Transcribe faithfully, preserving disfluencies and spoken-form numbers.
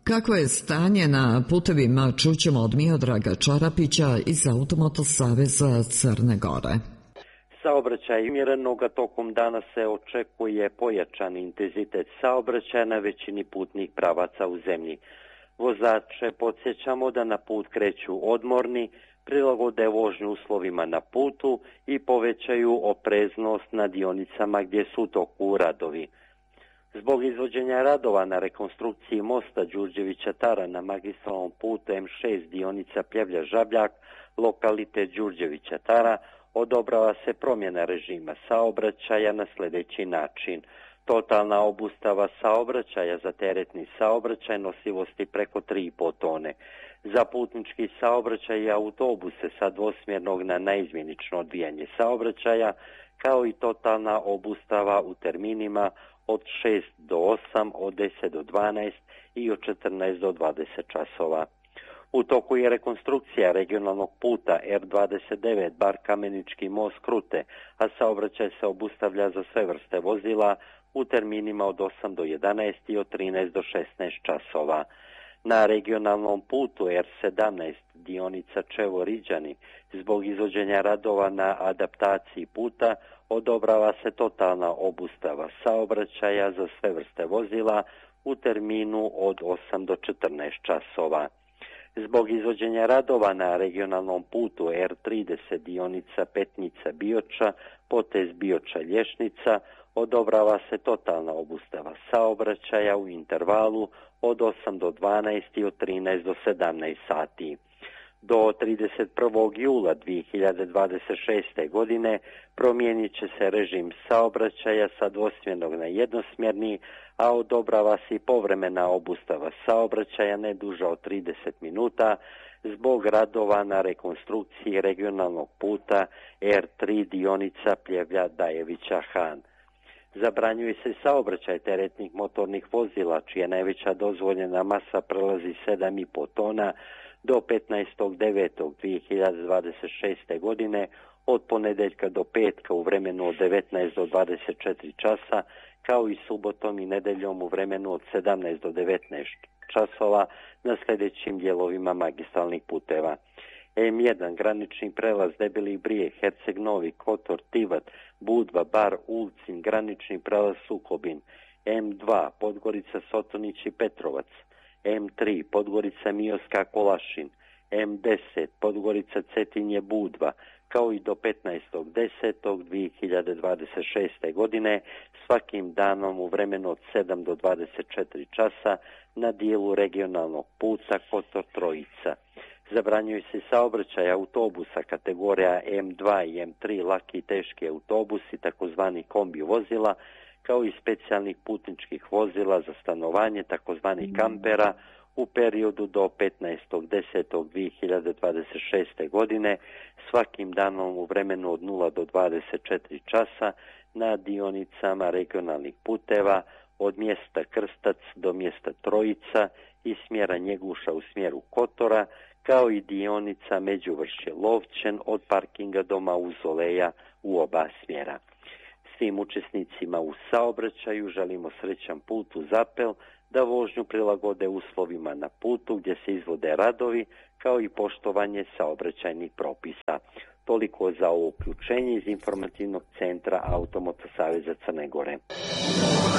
Kakvo je stanje na putevima, čućemo od Miodraga Čarapića iz Automoto saveza Crne Gore. Saobraćaj umjerenoga tokom dana se očekuje pojačan intenzitet saobraćaja na većini putnih pravaca u zemlji. Vozače podsjećamo da na put kreću odmorni, prilagode vožnju uslovima na putu i povećaju opreznost na dionicama gdje su u toku radovi. Zbog izvođenja radova na rekonstrukciji mosta Đurđevića Tara na magistralnom putu M šest dionica Pljevlja-Žabljak, lokalitet Đurđevića Tara, odobrava se promjena režima saobraćaja na sljedeći način. Totalna obustava saobraćaja za teretni saobraćaj nosivosti preko tri i po tone. Za putnički saobraćaj i autobuse sa dvosmjernog na naizmjenično odvijanje saobraćaja, kao i totalna obustava u terminima od šest do osam, od deset do dvanaest i od četrnaest do dvadeset časova. U toku je rekonstrukcija regionalnog puta R dvadeset devet Bar Kamenički most Krute, a saobraćaj se obustavlja za sve vrste vozila u terminima od osam do jedanaest i od trinaest do šesnaest časova. Na regionalnom putu R sedamnaest dionica Čevo-Riđani zbog izvođenja radova na adaptaciji puta odobrava se totalna obustava saobraćaja za sve vrste vozila u terminu od osam do četrnaest časova. Zbog izvođenja radova na regionalnom putu R trideset dionica Petnica-Bioča, potez Bioča-Lješnica, odobrava se totalna obustava saobraćaja u intervalu od osam do dvanaest i od trinaest do sedamnaest sati. Do trideset prvog jula dvije hiljade dvadeset šeste. godine promijenit će se režim saobraćaja sa dvosmjernog na jednosmjerni, a odobrava se i povremena obustava saobraćaja ne duža od trideset minuta zbog radova na rekonstrukciji regionalnog puta R tri dionica Pljevlja-Dajevića-Han. Zabranjuje se saobraćaj teretnih motornih vozila čija najveća dozvoljena masa prelazi sedam i po tona do petnaestog devetog dvije hiljade dvadeset šeste. godine od ponedjeljka do petka u vremenu od devetnaest do dvadeset četiri časa, kao i subotom i nedjeljom u vremenu od sedamnaest do devetnaest časova na sljedećim dijelovima magistralnih puteva. M jedan granični prelaz Debeli Brijeg, Herceg Novi, Kotor, Tivat, Budva, Bar, Ulcin, granični prelaz Sukobin. M dva Podgorica, Sotonić i Petrovac. M tri Podgorica, Mioska, Kolašin. M deset Podgorica, Cetinje, Budva, kao i do petnaestog desetog dvije hiljade dvadeset šeste. godine svakim danom u vremenu od sedam do dvadeset četiri časa na dijelu regionalnog puta Kotor Trojica. Zabranjuje se saobraćaj autobusa kategorija M dva i M tri laki i teški autobusi, takozvani kombi vozila, kao i specijalnih putničkih vozila za stanovanje, takozvanih kampera, u periodu do petnaestog desetog dvije hiljade dvadeset šeste. godine svakim danom u vremenu od nula do dvadeset četiri časa na dionicama regionalnih puteva od mjesta Krstac do mjesta Trojica i smjera Njeguša u smjeru Kotora, kao i dionica Međuvršje Lovćen od parkinga do Mauzoleja u oba smjera. Svim učesnicima u saobraćaju želimo srećan put uz apel da vožnju prilagode uslovima na putu gdje se izvode radovi, kao i poštovanje saobraćajnih propisa. Toliko za ovo uključenje iz informativnog centra Automoto saveza Crne Gore.